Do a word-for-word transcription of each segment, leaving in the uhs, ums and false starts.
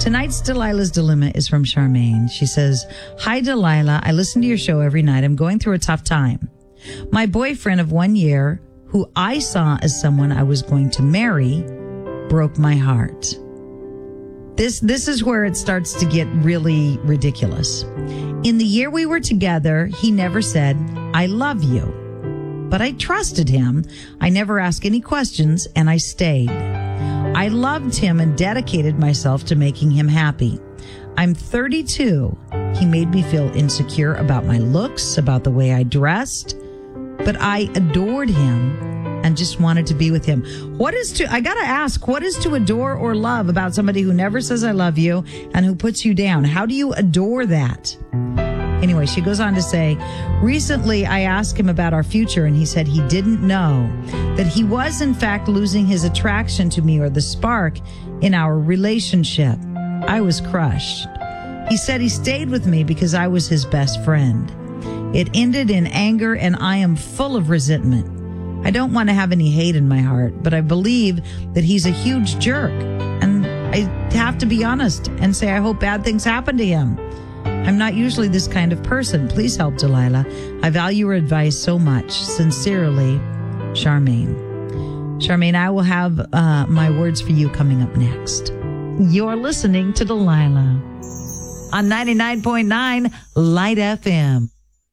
Tonight's Delilah's Dilemma is from Charmaine. She says, "Hi, Delilah. I listen to your show every night. I'm going through a tough time. My boyfriend of one year, who I saw as someone I was going to marry, broke my heart." This, this is where it starts to get really ridiculous. "In the year we were together, he never said, 'I love you.' But I trusted him. I never asked any questions, and I stayed. I loved him and dedicated myself to making him happy. I'm thirty-two. He made me feel insecure about my looks, about the way I dressed, but I adored him and just wanted to be with him." What is to, I gotta ask, what is to adore or love about somebody who never says I love you and who puts you down? How do you adore that? Anyway, she goes on to say, "Recently I asked him about our future and he said he didn't know, that he was in fact losing his attraction to me or the spark in our relationship. I was crushed. He said he stayed with me because I was his best friend. It ended in anger and I am full of resentment. I don't want to have any hate in my heart, but I believe that he's a huge jerk. And I have to be honest and say I hope bad things happen to him. I'm not usually this kind of person. Please help, Delilah. I value your advice so much. Sincerely, Charmaine." Charmaine, I will have uh, my words for you coming up next. You're listening to Delilah on ninety-nine point nine Light F M.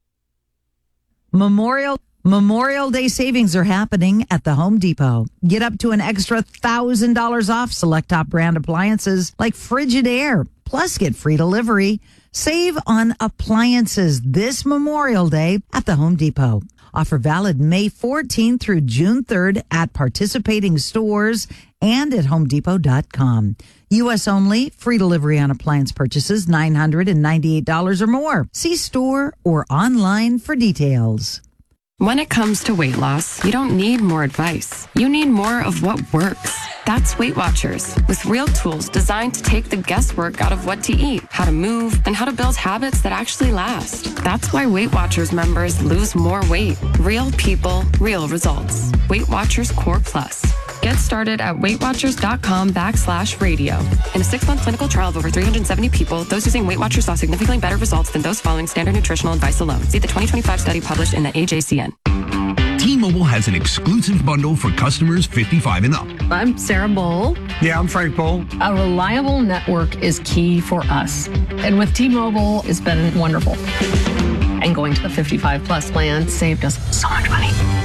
Memorial Memorial Day savings are happening at the Home Depot. Get up to an extra one thousand dollars off select top brand appliances like Frigidaire. Plus, get free delivery. Save on appliances this Memorial Day at the Home Depot. Offer valid May fourteenth through June third at participating stores and at home depot dot com. U S only. Free delivery on appliance purchases nine hundred ninety-eight dollars or more. See store or online for details. When it comes to weight loss, you don't need more advice. You need more of what works. That's Weight Watchers, with real tools designed to take the guesswork out of what to eat, how to move, and how to build habits that actually last. That's why Weight Watchers members lose more weight. Real people, real results. Weight Watchers Core Plus. Get started at weightwatchers.com backslash radio. In a six-month clinical trial of over three hundred seventy people, those using Weight Watchers saw significantly better results than those following standard nutritional advice alone. See the twenty twenty-five study published in the A J C N. T-Mobile has an exclusive bundle for customers fifty-five and up. I'm Sarah Bowl. Yeah, I'm Frank Bowl. A reliable network is key for us. And with T-Mobile, it's been wonderful. And going to the fifty-five plus plan saved us so much money.